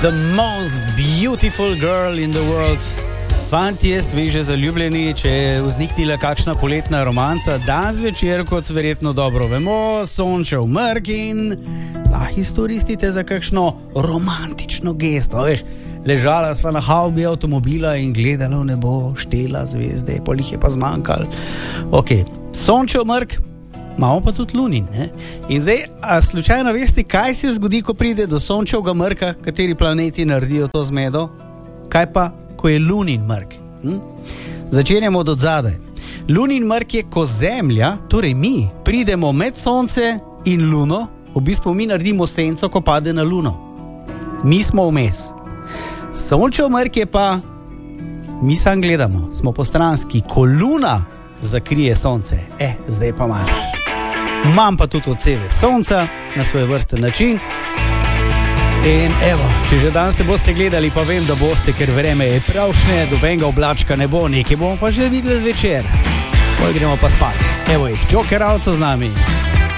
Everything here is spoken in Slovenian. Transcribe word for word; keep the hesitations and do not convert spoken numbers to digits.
The most beautiful girl in the world. Fantje, sveže zaljubljeni, če je vzniknila kakšna poletna romanca, dan zvečer, kot verjetno dobro vemo, sončev mrk in lahko izkoristite za kakšno romantično gesto, veš. Ležala sva na havbi avtomobila in gledala v nebo, štela zvezde, pol jih je pa zmanjkalo. Ok, sončev mrk, imamo pa tudi lunin, ne? In zdaj, a slučajno veste, kaj se zgodi, ko pride do sončevega mrka, kateri planeti naredijo to zmedo? Kaj pa, ko je lunin mrk? Hm? Začenjamo od odzadaj. Lunin mrk je, ko Zemlja, torej mi, pridemo med Sonce in Luno, v bistvu mi naredimo senco, ko pade na Luno. Mi smo vmes. Sončev mrk je pa, mi sam gledamo, smo postranski, ko Luna zakrije Sonce. Eh, zdaj pa imaš. Imam pa tudi odseve Sonca na svoj vrsten način. In evo, če že danes te boste gledali, pa vem, da boste, ker vreme je pravšne, dobenega oblačka ne bo, nekaj bomo pa že videli zvečer. Poj gremo pa spat. Evo jih, Joker Out z nami.